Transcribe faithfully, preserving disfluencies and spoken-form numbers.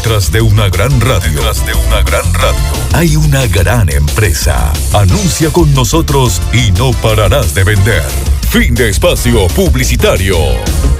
Detrás de una gran radio, detrás de una gran radio, hay una gran empresa. Anuncia con nosotros y no pararás de vender. Fin de espacio publicitario.